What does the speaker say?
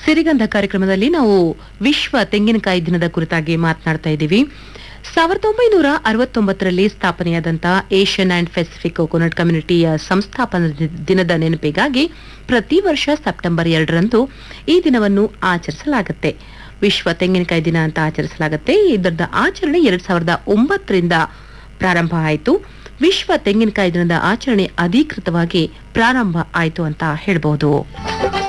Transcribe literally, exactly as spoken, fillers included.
ಸಿರಿಗಂಧ ಕಾರ್ಯಕ್ರಮದಲ್ಲಿ ನಾವು ವಿಶ್ವ ತೆಂಗಿನಕಾಯಿ ದಿನದ ಕುರಿತಾಗಿ ಮಾತನಾಡ್ತಾ ಇದ್ದೀವಿ. ಸಾವಿರದ ಒಂಬೈನೂರ ಅರವತ್ತೊಂಬತ್ತರಲ್ಲಿ ಸ್ಥಾಪನೆಯಾದಂತಹ ಏಷ್ಯನ್ ಅಂಡ್ ಪೆಸಿಫಿಕ್ ಕೋಕೋನಟ್ ಕಮ್ಯುನಿಟಿಯ ಸಂಸ್ಥಾಪನಾ ದಿನದ ನೆನಪಿಗಾಗಿ ಪ್ರತಿ ವರ್ಷ ಸೆಪ್ಟೆಂಬರ್ ಎರಡರಂದು ಈ ದಿನವನ್ನು ಆಚರಿಸಲಾಗುತ್ತೆ. ವಿಶ್ವ ತೆಂಗಿನಕಾಯಿ ದಿನ ಅಂತ ಆಚರಿಸಲಾಗುತ್ತೆ. ಇದರ ಆಚರಣೆ ಎರಡ್ ಸಾವಿರದ ಒಂಬತ್ತರಿಂದ ಪ್ರಾರಂಭ ಆಯಿತು. ವಿಶ್ವ ತೆಂಗಿನಕಾಯಿ ದಿನದ ಆಚರಣೆ ಅಧಿಕೃತವಾಗಿ ಪ್ರಾರಂಭ ಆಯಿತು ಅಂತ ಹೇಳಬಹುದು.